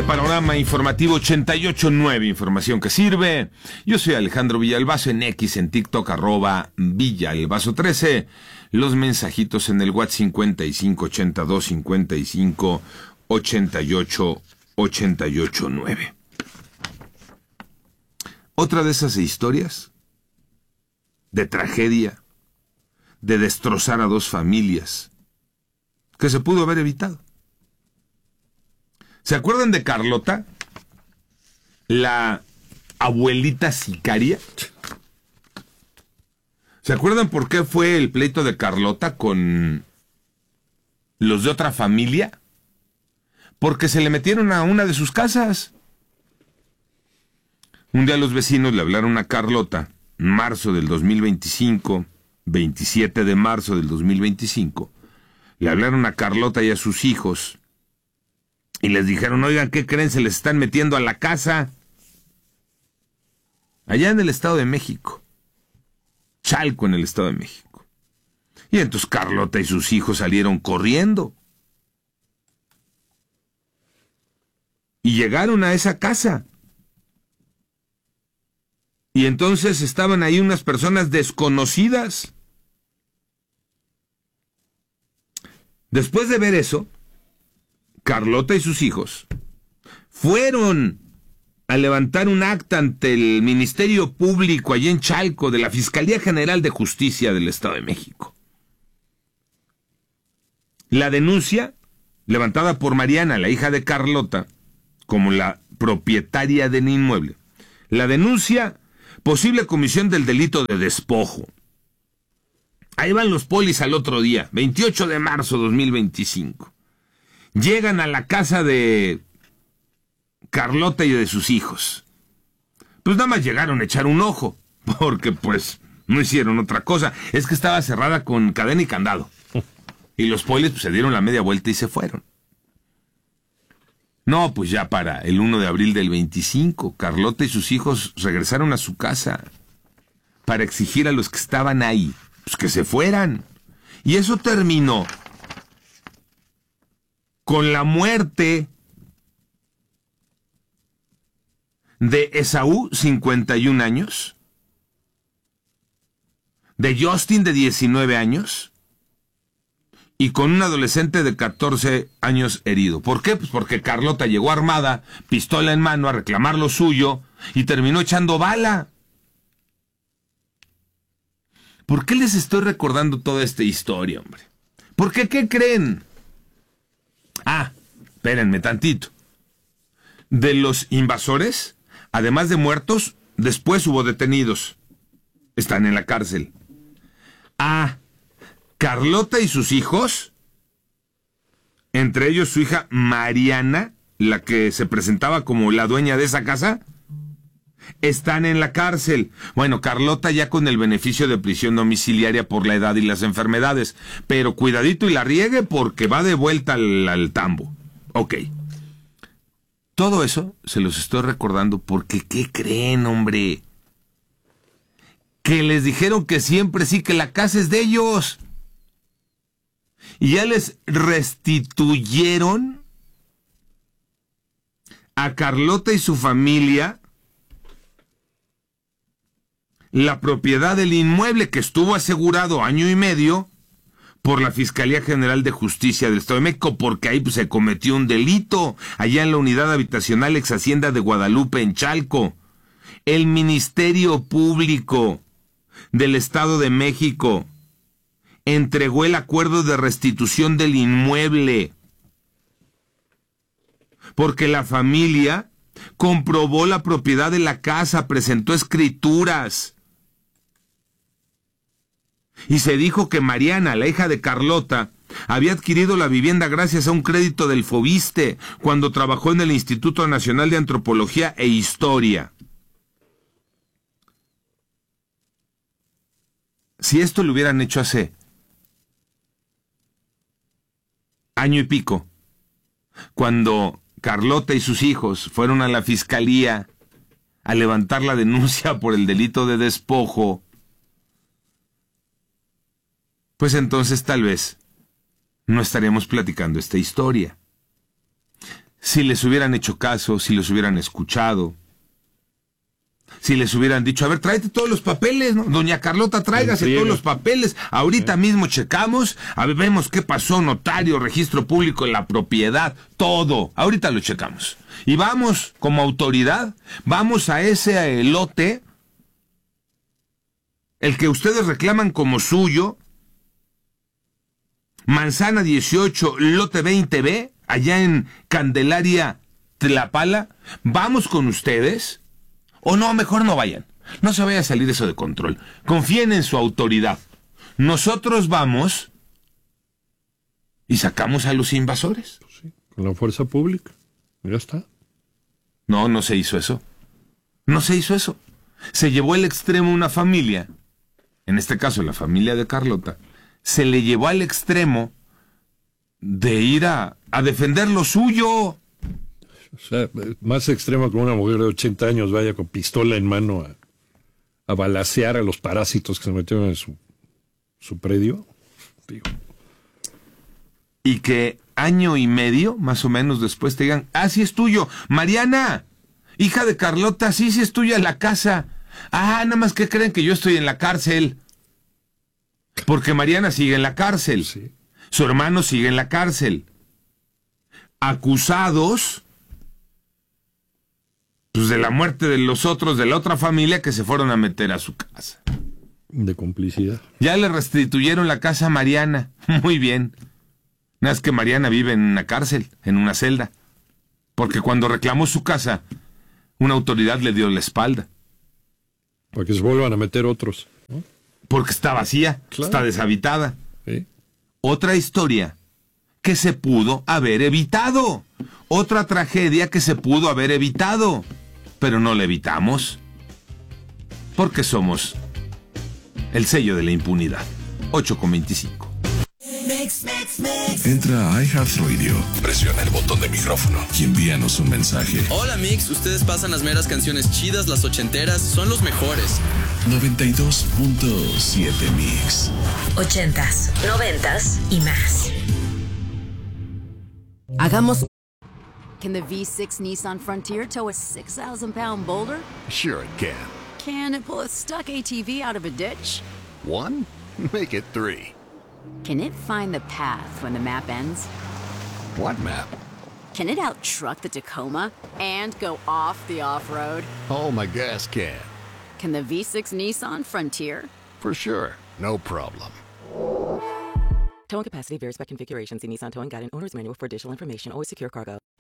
Panorama Informativo 88.9, información que sirve. Yo soy Alejandro Villalbazo, en X, en TikTok, @Villalbazo13. Los mensajitos en el WhatsApp 558255888889. Otra de esas historias de tragedia, de destrozar a dos familias, que se pudo haber evitado. ¿Se acuerdan de Carlota? La abuelita sicaria. ¿Se acuerdan por qué fue el pleito de Carlota con los de otra familia? Porque se le metieron a una de sus casas. Un día los vecinos le hablaron a Carlota, marzo del 2025, 27 de marzo del 2025. Le hablaron a Carlota y a sus hijos y les dijeron: oigan, ¿qué creen? Se les están metiendo a la casa. Allá en el Estado de México. Chalco, en el Estado de México. Y entonces Carlota y sus hijos salieron corriendo. Y llegaron a esa casa. Y entonces estaban ahí unas personas desconocidas. Después de ver eso, Carlota y sus hijos fueron a levantar un acta ante el Ministerio Público allí en Chalco de la Fiscalía General de Justicia del Estado de México. La denuncia, levantada por Mariana, la hija de Carlota, como la propietaria del inmueble. La denuncia: posible comisión del delito de despojo. Ahí van los polis al otro día, 28 de marzo de 2025. Llegan a la casa de Carlota y de sus hijos. Pues nada más llegaron a echar un ojo, porque pues no hicieron otra cosa. Es que estaba cerrada con cadena y candado. Y los polis pues se dieron la media vuelta y se fueron. No, pues ya para el 1 de abril del 25, Carlota y sus hijos regresaron a su casa para exigir a los que estaban ahí pues que se fueran. Y eso terminó con la muerte de Esaú, 51 años, de Justin, de 19 años, y con un adolescente de 14 años herido. ¿Por qué? Pues porque Carlota llegó armada, pistola en mano, a reclamar lo suyo, y terminó echando bala. ¿Por qué les estoy recordando toda esta historia, hombre? Porque, ¿qué creen? Espérenme tantito. De los invasores, además de muertos, después hubo detenidos. Están en la cárcel. Carlota y sus hijos, entre ellos su hija Mariana, la que se presentaba como la dueña de esa casa, están en la cárcel. Bueno, Carlota ya con el beneficio de prisión domiciliaria por la edad y las enfermedades, pero cuidadito y la riegue porque va de vuelta al tambo. Ok. Todo eso se los estoy recordando porque, ¿qué creen, hombre? Que les dijeron que siempre sí, que la casa es de ellos. Y ya les restituyeron a Carlota y su familia la propiedad del inmueble que estuvo asegurado año y medio por la Fiscalía General de Justicia del Estado de México, porque ahí pues, se cometió un delito, allá en la unidad habitacional ex Hacienda de Guadalupe, en Chalco. El Ministerio Público del Estado de México entregó el acuerdo de restitución del inmueble, porque la familia comprobó la propiedad de la casa, presentó escrituras. Y se dijo que Mariana, la hija de Carlota, había adquirido la vivienda gracias a un crédito del Fobiste cuando trabajó en el Instituto Nacional de Antropología e Historia. Si esto lo hubieran hecho hace año y pico, cuando Carlota y sus hijos fueron a la fiscalía a levantar la denuncia por el delito de despojo, pues entonces tal vez no estaríamos platicando esta historia. si les hubieran hecho caso, si los hubieran escuchado, si les hubieran dicho, a ver, tráete todos los papeles, ¿no? Doña Carlota, tráigase todos los papeles, ahorita mismo checamos, a ver, vemos qué pasó, notario, registro público, la propiedad, todo, ahorita lo checamos. Y vamos, como autoridad, vamos a ese lote, el que ustedes reclaman como suyo, Manzana 18, lote 20B, allá en Candelaria, Tlapala, vamos con ustedes, o no, mejor no vayan, no se vaya a salir eso de control, confíen en su autoridad, nosotros vamos y sacamos a los invasores. Pues sí, con la fuerza pública, ya está. No, no se hizo eso, no se hizo eso, se llevó al extremo una familia, en este caso la familia de Carlota, se le llevó al extremo de ir a defender lo suyo. O sea, más extremo que una mujer de 80 años vaya con pistola en mano a balacear a los parásitos que se metieron en su predio. Digo. Y que año y medio, más o menos después, te digan, ah, sí es tuyo. Mariana, hija de Carlota, sí es tuya la casa. Ah, nada más que creen que yo estoy en la cárcel. Porque Mariana sigue en la cárcel. Sí. Su hermano sigue en la cárcel. Acusados pues, de la muerte de los otros de la otra familia que se fueron a meter a su casa. De complicidad. Ya le restituyeron la casa a Mariana. Muy bien. Nada más que Mariana vive en una cárcel, en una celda. Porque cuando reclamó su casa, una autoridad le dio la espalda. Para que se vuelvan a meter otros, ¿no? Porque está vacía, Claro. Está deshabitada. ¿Sí? Otra historia que se pudo haber evitado. Otra tragedia que se pudo haber evitado. Pero no la evitamos. Porque somos el sello de la impunidad. 8:25. Entra a iHeartRadio, presiona el botón de micrófono y envíanos un mensaje. Hola Mix, ustedes pasan las meras canciones chidas, las ochenteras, son los mejores. 92.7 Mix. 80s, 90s y más. Hagamos. Can the V6 Nissan Frontier tow a 6,000-pound boulder? Sure it can. Can it pull a stuck ATV out of a ditch? 1? Make it 3. Can it find the path when the map ends? What map? Can it out-truck the Tacoma and go off the off-road? Oh, my gas can. Can the V6 Nissan Frontier? For sure. No problem. Towing capacity varies by configuration. See Nissan Towing Guide and Owner's Manual for additional information. Always secure cargo.